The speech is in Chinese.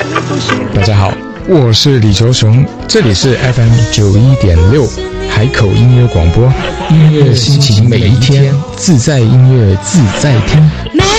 大家好，我是李球雄，这里是 FM91.6海口音乐广播，音乐心情每一天，自在音乐自在听。